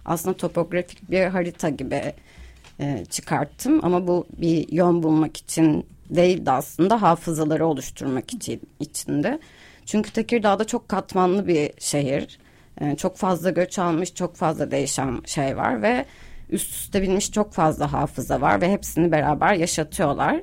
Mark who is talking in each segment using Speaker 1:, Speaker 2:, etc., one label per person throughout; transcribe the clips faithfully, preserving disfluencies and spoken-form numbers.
Speaker 1: aslında topografik bir harita gibi e, çıkarttım. Ama bu bir yön bulmak için değildi, aslında hafızaları oluşturmak için içinde. Çünkü Tekirdağ'da çok katmanlı bir şehir. E, çok fazla göç almış, çok fazla değişen şey var ve üst üste binmiş çok fazla hafıza var ve hepsini beraber yaşatıyorlar.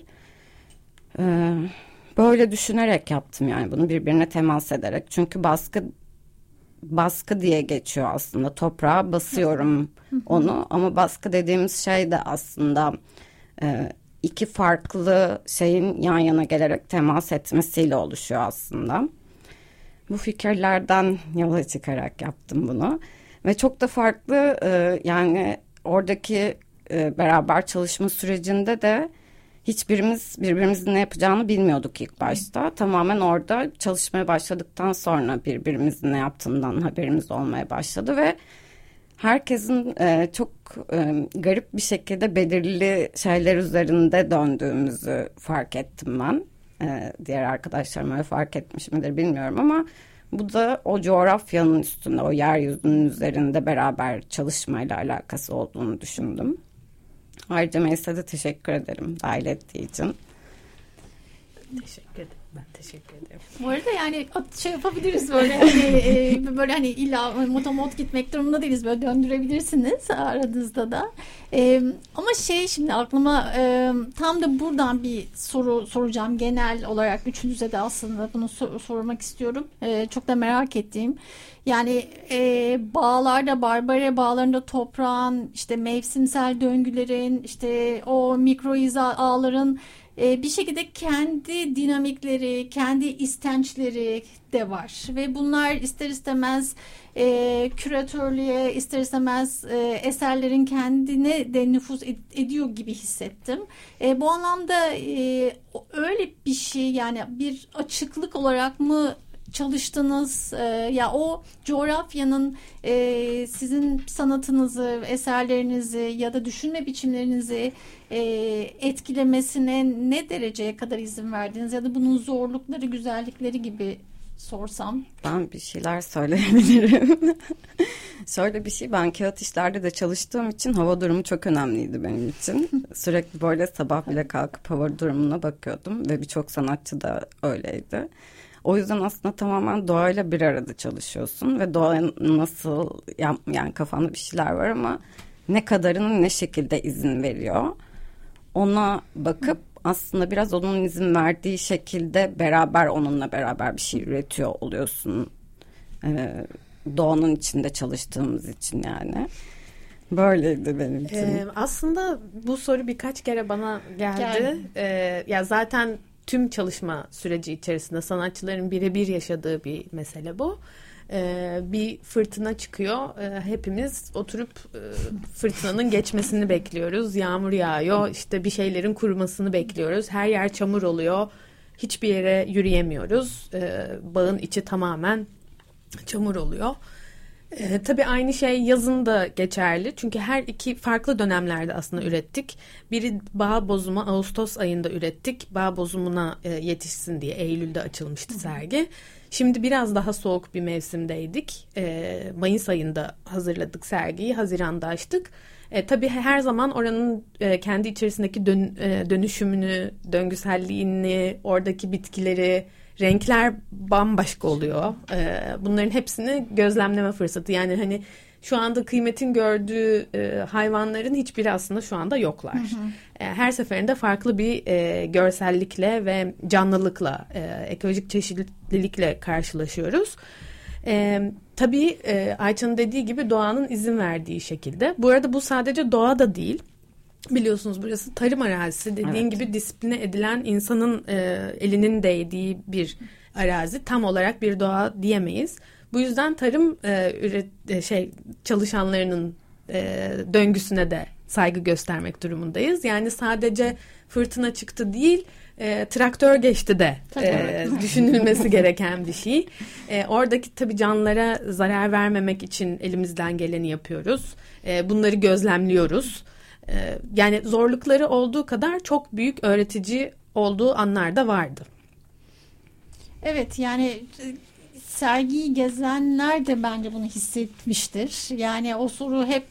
Speaker 1: E, böyle düşünerek yaptım yani bunu, birbirine temas ederek. Çünkü baskı baskı diye geçiyor aslında. Toprağa basıyorum onu, ama baskı dediğimiz şey de aslında e, iki farklı şeyin yan yana gelerek temas etmesiyle oluşuyor aslında. Bu fikirlerden yola çıkarak yaptım bunu. Ve çok da farklı e, yani oradaki e, beraber çalışma sürecinde de hiçbirimiz birbirimizin ne yapacağını bilmiyorduk ilk başta. Hmm. Tamamen orada çalışmaya başladıktan sonra birbirimizin ne yaptığından haberimiz olmaya başladı ve herkesin e, çok e, garip bir şekilde belirli şeyler üzerinde döndüğümüzü fark ettim ben. E, diğer arkadaşlarım öyle fark etmiş midir bilmiyorum, ama bu da o coğrafyanın üstünde, o yeryüzünün üzerinde beraber çalışmayla alakası olduğunu düşündüm. Ayrıca Melisa'ya da teşekkür ederim dahil ettiği için.
Speaker 2: Teşekkür ederim. Ben teşekkür ederim.
Speaker 3: Bu arada yani şey yapabiliriz böyle hani, e, böyle hani illa motomot gitmek durumunda değiliz, böyle döndürebilirsiniz aranızda da. E, ama şey şimdi aklıma e, tam da buradan bir soru soracağım, genel olarak üçünüze de aslında bunu sor, sormak istiyorum. E, çok da merak ettiğim. Yani e, bağlarda, Barbara bağlarında toprağın, işte mevsimsel döngülerin, işte o mikro hiza ağların bir şekilde kendi dinamikleri, kendi istençleri de var ve bunlar ister istemez e, küratörlüğe, ister istemez e, eserlerin kendine de nüfuz ed- ediyor gibi hissettim. E, bu anlamda e, öyle bir şey, yani bir açıklık olarak mı çalıştınız? E, ya o coğrafyanın e, sizin sanatınızı, eserlerinizi ya da düşünme biçimlerinizi e, etkilemesine ne dereceye kadar izin verdiniz, ya da bunun zorlukları, güzellikleri gibi sorsam?
Speaker 1: Ben bir şeyler söyleyebilirim. Şöyle bir şey, ben kağıt işlerde de çalıştığım için hava durumu çok önemliydi benim için. Sürekli böyle sabah bile kalkıp hava durumuna bakıyordum ve birçok sanatçı da öyleydi. O yüzden aslında tamamen doğayla bir arada çalışıyorsun ve doğa nasıl, yani kafanda bir şeyler var ama ne kadarının ne şekilde izin veriyor, ona bakıp aslında biraz onun izin verdiği şekilde beraber onunla beraber bir şey üretiyor oluyorsun. Ee, doğanın içinde çalıştığımız için yani. Böyleydi benim için.
Speaker 2: Ee, aslında bu soru birkaç kere bana geldi. Gel. Ee, ya zaten tüm çalışma süreci içerisinde sanatçıların birebir yaşadığı bir mesele bu. Ee, bir fırtına çıkıyor. Ee, hepimiz oturup e, fırtınanın geçmesini bekliyoruz. Yağmur yağıyor. İşte bir şeylerin kurumasını bekliyoruz. Her yer çamur oluyor. Hiçbir yere yürüyemiyoruz. Ee, bağın içi tamamen çamur oluyor. Ee, tabii aynı şey yazın da geçerli. Çünkü her iki farklı dönemlerde aslında ürettik. Biri bağ bozumu Ağustos ayında ürettik. Bağ bozumuna e, yetişsin diye Eylül'de açılmıştı sergi. Şimdi biraz daha soğuk bir mevsimdeydik. E, Mayıs ayında hazırladık sergiyi. Haziran'da açtık. E, tabii her zaman oranın e, kendi içerisindeki dön, e, dönüşümünü, döngüselliğini, oradaki bitkileri, renkler bambaşka oluyor. Ee, bunların hepsini gözlemleme fırsatı. Yani hani şu anda kıymetin gördüğü e, hayvanların hiçbiri aslında şu anda yoklar. Hı hı. E, her seferinde farklı bir e, görsellikle ve canlılıkla, e, ekolojik çeşitlilikle karşılaşıyoruz. E, tabii e, Ayça'nın dediği gibi doğanın izin verdiği şekilde. Bu arada bu sadece doğa da değil. Biliyorsunuz burası tarım arazisi, dediğin evet. gibi disipline edilen insanın e, elinin değdiği bir arazi. Tam olarak bir doğa diyemeyiz. Bu yüzden tarım e, üret, e, şey çalışanlarının e, döngüsüne de saygı göstermek durumundayız. Yani sadece fırtına çıktı değil, e, traktör geçti de e, düşünülmesi gereken bir şey. E, oradaki tabii canlılara zarar vermemek için elimizden geleni yapıyoruz. E, bunları gözlemliyoruz. Yani zorlukları olduğu kadar çok büyük öğretici olduğu anlar da vardı.
Speaker 3: Evet, yani sergiyi gezenler de bence bunu hissetmiştir. Yani o soru hep